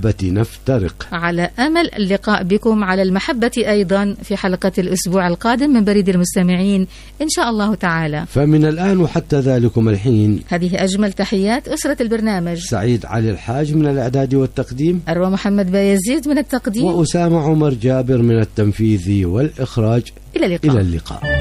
المحبة نفترق. على أمل اللقاء بكم على المحبة أيضا في حلقة الأسبوع القادم من بريد المستمعين إن شاء الله تعالى. فمن الآن وحتى ذلكم الحين، هذه أجمل تحيات أسرة البرنامج: سعيد علي الحاج من الإعداد والتقديم، أروى محمد بايزيد من التقديم، وأسامة عمر جابر من التنفيذ والإخراج. إلى اللقاء. إلى اللقاء.